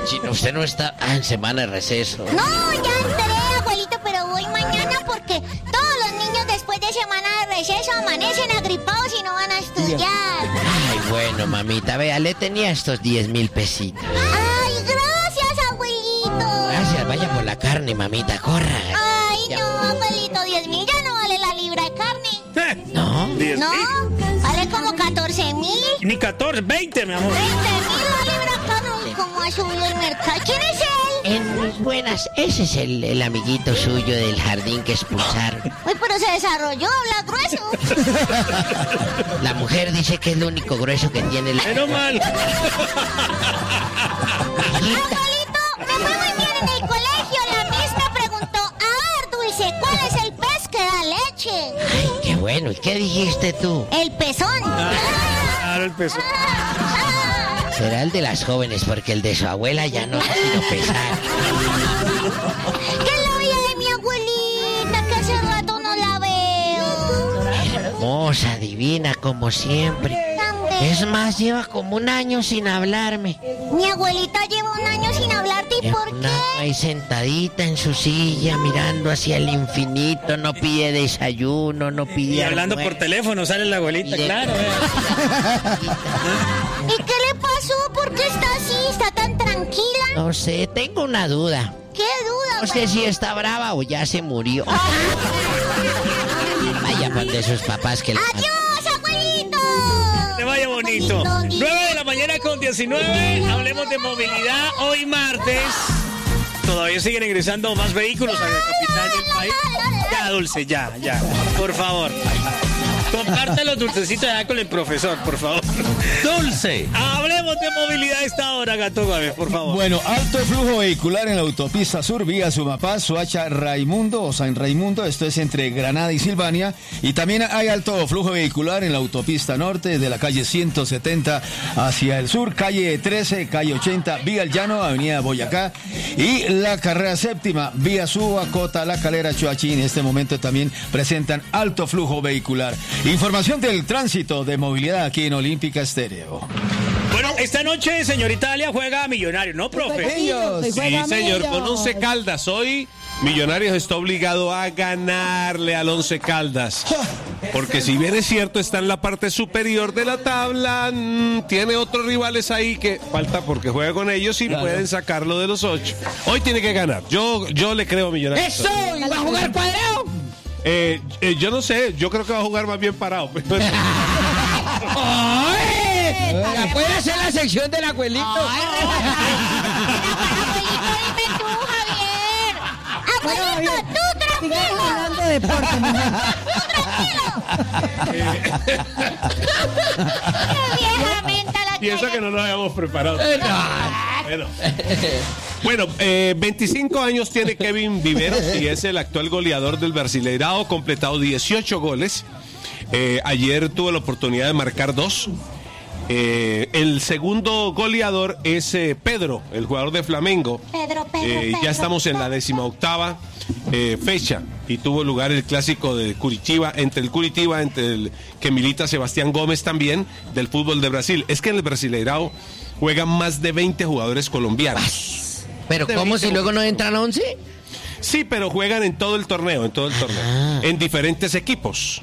chino, usted no está en semana de receso. No, ya entré, abuelito, pero voy mañana porque todos los niños después de semana de receso amanecen agripados y no van a estudiar. Ay, bueno, mamita, vea, le tenía estos 10,000 pesitos. Ay, gracias, abuelito. Gracias, vaya por la carne, mamita, corra. Ay, no, abuelito, 10,000 ya no vale la libra de carne. ¿No? 10,000. No, vale como 14,000. Ni 14, 20, mi amor. 20,000 la libra de carne. Uy, cómo ha subido el mercado. ¿Quién es él? En mis buenas, ese es el amiguito suyo del jardín que expulsaron. Uy, pero se desarrolló, habla grueso. La mujer dice que es lo único grueso que tiene la... Menos mal. Abuelito, me fue muy bien en el colegio. La maestra preguntó, a ver, Dulce, ¿cuál es el pez que da leche? Ay, qué bueno. ¿Y qué dijiste tú? El pezón. Claro, el peso. Será el de las jóvenes, porque el de su abuela ya no ha sido pesar. ¿Qué es la vida de mi abuelita? Que hace rato no la veo. Hermosa, divina, como siempre. Es más, lleva como un año sin hablarme. Mi abuelita lleva un año sin hablarte, ¿y por qué? Ahí sentadita en su silla, mirando hacia el infinito, no pide desayuno, no pide... Y hablando por almuerzo. teléfono, sale la abuelita, claro. ¿Y qué le pasó? ¿Por qué está así? ¿Está tan tranquila? No sé, tengo una duda. ¿Qué duda, No sé si está brava o ya se murió. Vaya por de sus papás que... ¡Adiós, abuelito! Que vaya bonito. 9 de la mañana con 19. Hablemos de movilidad hoy martes. Todavía siguen ingresando más vehículos a la capital del país. Ya, Dulce, ya. Por favor. Comparte los dulcecitos allá con el profesor, por favor. Dulce. Hablemos de movilidad a esta hora, Gato Gómez, por favor. Bueno, alto flujo vehicular en la autopista sur, vía Sumapaz, Soacha, Raimundo o San Raimundo, esto es entre Granada y Silvania. Y también hay alto flujo vehicular en la autopista norte, de la calle 170 hacia el sur, calle 13, calle 80, vía El Llano, avenida Boyacá. Y la carrera séptima, vía Suba, Cota, La Calera, Choachí, en este momento también presentan alto flujo vehicular. Información del tránsito de movilidad aquí en Olímpica Estéreo. Bueno, esta noche, señorita Alia, juega a Millonario, ¿no, profe? Sí, señor, con Once Caldas. Hoy Millonarios está obligado a ganarle al Once Caldas. Porque si bien es cierto, está en la parte superior de la tabla, tiene otros rivales ahí que falta porque juega con ellos y pueden sacarlo de los 8. Hoy tiene que ganar. Yo le creo a Millonarios. ¡Eso! ¿Y va a jugar cuadrado? Yo no sé, yo creo que va a jugar más bien parado. ¡Ay! ¿La puede hacer la sección del abuelito? Abuelito, dime tú, Javier. Abuelito, tú tranquilo. Sigamos hablando de deporte, mujer. ¡Qué vieja menta la Y eso que no nos habíamos preparado. Bueno, 25 años tiene Kevin Viveros y es el actual goleador del Brasileirao, completado 18 goles. Ayer tuvo la oportunidad de marcar 2. El segundo goleador es Pedro, el jugador de Flamengo. Pedro. Ya estamos en la 18ª fecha y tuvo lugar el clásico de Curitiba, entre el que milita Sebastián Gómez también, del fútbol de Brasil. Es que en el Brasileirao juegan más de 20 jugadores colombianos. ¿Pero cómo si luego no entran 11? Sí, pero juegan en todo el torneo, en diferentes equipos,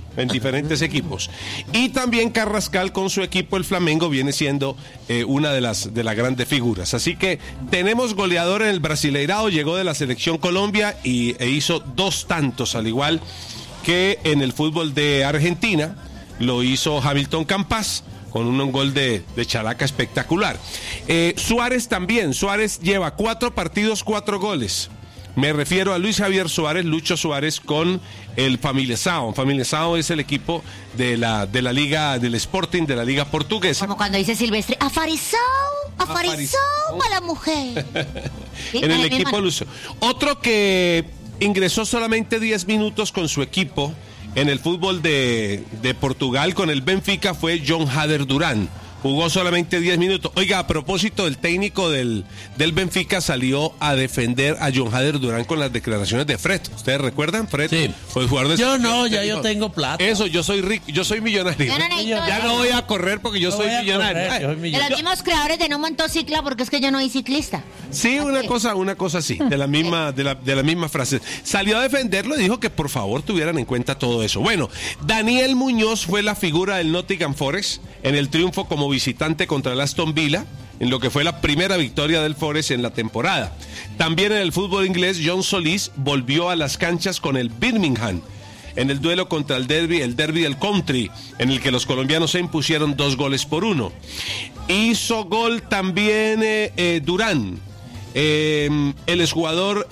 Y también Carrascal con su equipo, el Flamengo, viene siendo una de las grandes figuras. Así que tenemos goleador en el Brasileirao, llegó de la selección Colombia e hizo 2 tantos, al igual que en el fútbol de Argentina, lo hizo Hamilton Campas, con un gol de chalaca espectacular. Suárez también, Suárez lleva 4 partidos, 4 goles. Me refiero a Luis Javier Suárez, Lucho Suárez, con el Famalicão. Famalicão es el equipo de la liga del Sporting, de la liga portuguesa. Como cuando dice Silvestre, afarizao para la mujer. ¿Sí? En el equipo Lucio. Otro que ingresó solamente 10 minutos con su equipo en el fútbol de Portugal, con el Benfica, fue John Hader Durán. Jugó solamente 10 minutos. Oiga, a propósito, el técnico del Benfica salió a defender a John Hader Durán con las declaraciones de Fred. ¿Ustedes recuerdan? Fred Sí. fue el jugador de... Yo no, ya yo tengo plata. Eso, yo soy rico, yo soy millonario. Yo no necesito Ya no voy a correr porque yo soy millonario. De los mismos creadores de No Montó Cicla, porque es que yo no soy ciclista. Sí, una cosa así, de la misma frase. Salió a defenderlo y dijo que por favor tuvieran en cuenta todo eso. Bueno, Daniel Muñoz fue la figura del Nottingham Forest en el triunfo como visitante contra el Aston Villa, en lo que fue la primera victoria del Forest en la temporada. También en el fútbol inglés, John Solís volvió a las canchas con el Birmingham en el duelo contra el derby del Country, en el que los colombianos se impusieron 2-1. Hizo gol también Durán. El exjugador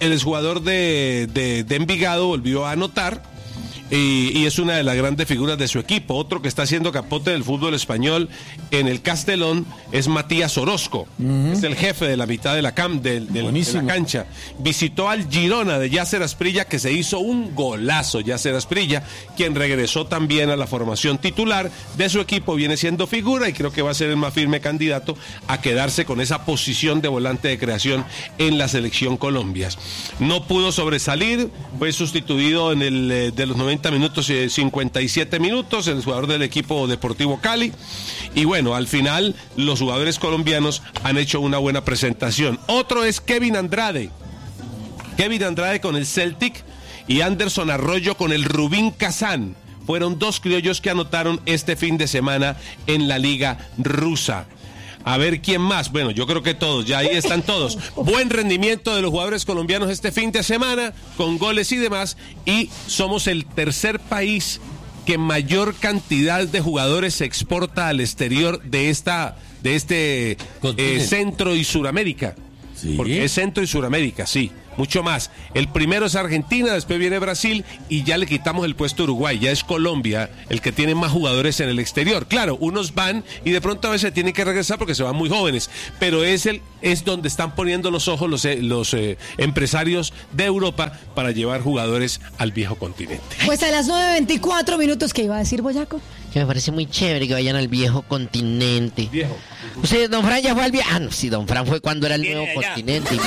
de Envigado volvió a anotar. Y es una de las grandes figuras de su equipo. Otro que está haciendo capote del fútbol español en el Castellón es Matías Orozco. Es el jefe de la mitad de la cancha. Visitó al Girona de Yasser Asprilla, que se hizo un golazo. Yasser Asprilla, quien regresó también a la formación titular de su equipo, viene siendo figura y creo que va a ser el más firme candidato a quedarse con esa posición de volante de creación en la selección Colombia. No pudo sobresalir, fue sustituido en el de los 90 minutos y 57 minutos, el jugador del equipo Deportivo Cali. Y bueno, al final los jugadores colombianos han hecho una buena presentación. Otro es Kevin Andrade con el Celtic y Anderson Arroyo con el Rubin Kazán. Fueron dos criollos que anotaron este fin de semana en la liga rusa. A ver quién más. Bueno, yo creo que todos, ya ahí están todos. Buen rendimiento de los jugadores colombianos este fin de semana, con goles y demás. Y somos el tercer país que mayor cantidad de jugadores se exporta al exterior de este Centro y Suramérica. ¿Sí? Porque es Centro y Suramérica, sí. Mucho más. El primero es Argentina, después viene Brasil y ya le quitamos el puesto a Uruguay. Ya es Colombia el que tiene más jugadores en el exterior. Claro, unos van y de pronto a veces tienen que regresar porque se van muy jóvenes. Pero es donde están poniendo los ojos los empresarios de Europa para llevar jugadores al viejo continente. Pues a las 9:24 minutos, ¿qué iba a decir Boyaco? Que me parece muy chévere que vayan al viejo continente. Viejo. Usted, don Fran, ya fue al viejo. Ah, no, sí, don Fran fue cuando era el nuevo continente.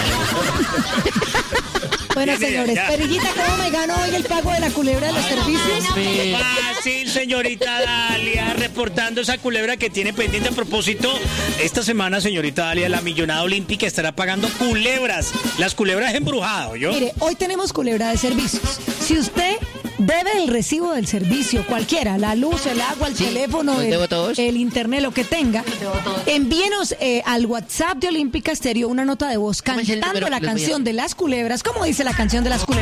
Bueno, señores, Perillita, ¿cómo me gano hoy el pago de la culebra de los servicios? Fácil, señorita Dalia, reportando esa culebra que tiene pendiente. A propósito, esta semana, señorita Dalia, la millonada olímpica estará pagando culebras. Las culebras embrujadas, ¿yo? Mire, hoy tenemos culebra de servicios. Si usted debe el recibo del servicio, cualquiera, la luz, el agua, el teléfono, el internet, lo que tenga, envíenos al WhatsApp de Olímpica Estéreo una nota de voz cantando la canción de las culebras. ¿Cómo dice la canción de las culebras?